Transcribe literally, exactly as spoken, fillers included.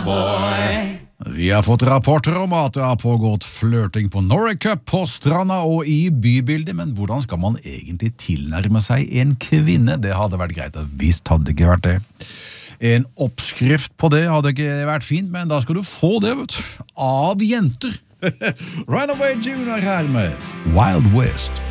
boy. Vi har fått rapporter om at det har pågått flørting på Norway Cup, på stranda og i bybildet, men hvordan skal man egentlig tilnærme seg en kvinne? Det hadde vært greit, og visst hadde det ikke vært det. En oppskrift på det hadde ikke vært fint, men da skal du få det, vet du, av jenter. Runaway Junior her med Wild West.